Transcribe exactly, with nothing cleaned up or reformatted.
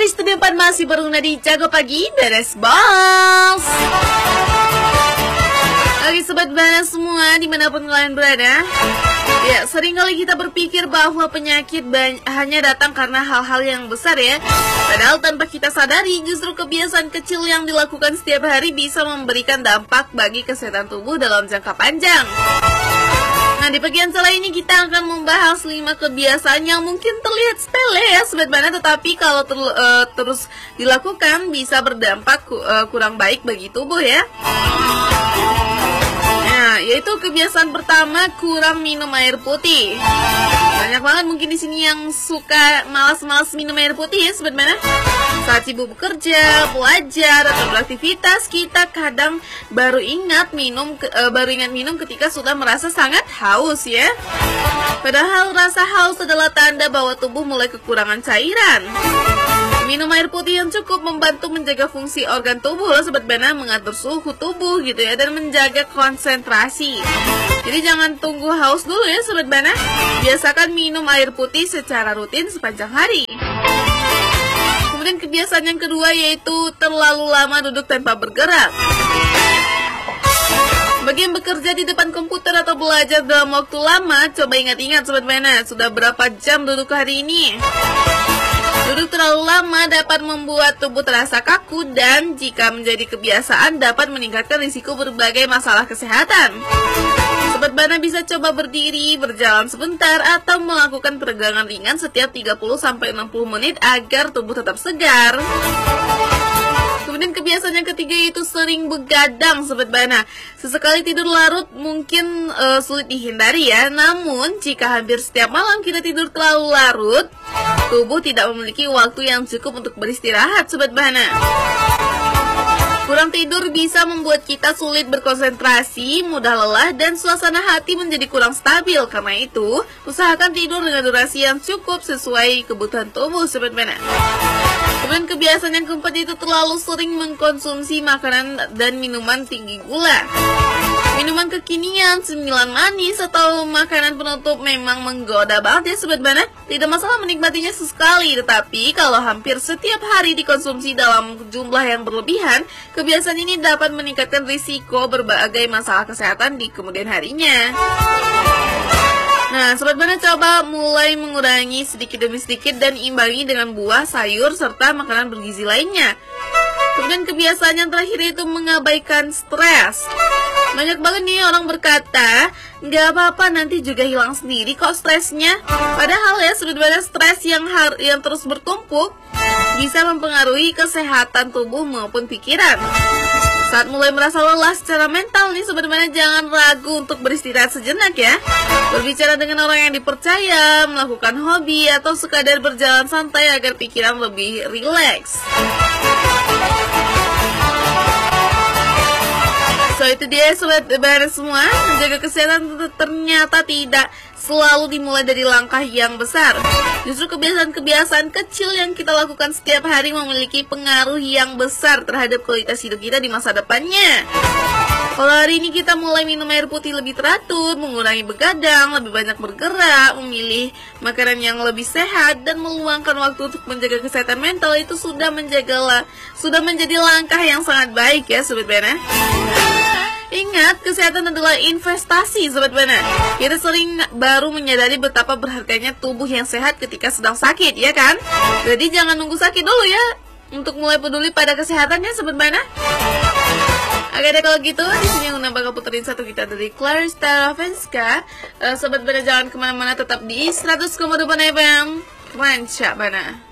Dari studio empat masih bareng di Jago Pagi Beres Box. Oke sobat Bana semua dimanapun kalian berada. Ya, seringkali kita berpikir bahwa penyakit hanya datang karena hal-hal yang besar ya. Padahal tanpa kita sadari, justru kebiasaan kecil yang dilakukan setiap hari bisa memberikan dampak bagi kesehatan tubuh dalam jangka panjang. Nah, di bagian setelah ini kita akan membahas lima kebiasaan yang mungkin terlihat sepele ya Sobat Bana, tetapi kalau ter, uh, terus dilakukan bisa berdampak uh, kurang baik bagi tubuh ya. Nah, yaitu kebiasaan pertama, kurang minum air putih. Banyak banget mungkin di sini yang suka malas-malas minum air putih ya Sobat Bana. Saat sibuk bekerja, belajar, atau beraktivitas, kita kadang baru ingat minum ke, e, baru ingat minum ketika sudah merasa sangat haus ya. Padahal rasa haus adalah tanda bahwa tubuh mulai kekurangan cairan. Minum air putih yang cukup membantu menjaga fungsi organ tubuh loh Sobat Bana, mengatur suhu tubuh gitu ya, dan menjaga konsentrasi. Jadi jangan tunggu haus dulu ya Sobat Bana. Biasakan minum air putih secara rutin sepanjang hari. Kemudian kebiasaan yang kedua yaitu terlalu lama duduk tanpa bergerak. Bagi yang bekerja di depan komputer atau belajar dalam waktu lama, coba ingat-ingat Sobat Bana, sudah berapa jam duduk hari ini? Duduk terlalu lama dapat membuat tubuh terasa kaku dan jika menjadi kebiasaan dapat meningkatkan risiko berbagai masalah kesehatan. Sobat Bana bisa coba berdiri, berjalan sebentar, atau melakukan peregangan ringan setiap tiga puluh sampai enam puluh menit agar tubuh tetap segar. Kemudian kebiasaan yang ketiga yaitu sering begadang Sobat Bana. Sesekali tidur larut mungkin uh, sulit dihindari ya. Namun jika hampir setiap malam kita tidur terlalu larut, tubuh tidak memiliki waktu yang cukup untuk beristirahat Sobat Bana. Kurang tidur bisa membuat kita sulit berkonsentrasi, mudah lelah, dan suasana hati menjadi kurang stabil. Karena itu, usahakan tidur dengan durasi yang cukup sesuai kebutuhan tubuh Sobat Bana. Kemudian kebiasaan yang keempat itu terlalu sering mengkonsumsi makanan dan minuman tinggi gula. Minuman kekinian, cemilan manis, atau makanan penutup memang menggoda banget ya Sobat Bana. Tidak masalah menikmatinya sesekali, tetapi kalau hampir setiap hari dikonsumsi dalam jumlah yang berlebihan, kebiasaan ini dapat meningkatkan risiko berbagai masalah kesehatan di kemudian harinya. Nah, Sobat Bana coba mulai mengurangi sedikit demi sedikit dan imbangi dengan buah, sayur, serta makanan bergizi lainnya. Kemudian kebiasaan yang terakhir itu mengabaikan stres. Banyak banget nih orang berkata, nggak apa-apa nanti juga hilang sendiri kok stresnya. Padahal ya Sobat Bana, stres yang, har yang terus bertumpuk bisa mempengaruhi kesehatan tubuh maupun pikiran. Saat mulai merasa lelah secara mental nih Sobat Bana, jangan ragu untuk beristirahat sejenak ya. Berbicara dengan orang yang dipercaya, melakukan hobi, atau sekadar berjalan santai agar pikiran lebih rileks. So itu dia Sobat Bana semua, menjaga kesehatan ternyata tidak selalu dimulai dari langkah yang besar. Justru kebiasaan-kebiasaan kecil yang kita lakukan setiap hari memiliki pengaruh yang besar terhadap kualitas hidup kita di masa depannya. Kalau hari ini kita mulai minum air putih lebih teratur, mengurangi begadang, lebih banyak bergerak, memilih makanan yang lebih sehat, dan meluangkan waktu untuk menjaga kesehatan mental, itu sudah menjaga sudah menjadi langkah yang sangat baik ya Sobat Bana. Ingat, kesehatan adalah investasi Sobat Bana. Kita sering baru menyadari betapa berharganya tubuh yang sehat ketika sedang sakit, ya kan? Jadi jangan nunggu sakit dulu ya untuk mulai peduli pada kesehatannya Sobat Bana. Oke deh kalau gitu, di sini yang bakal puterin satu kita dari Clarista Ravenska. uh, Sobat Bana jangan kemana-mana, tetap di seratus koma dua F M Ranca Bana.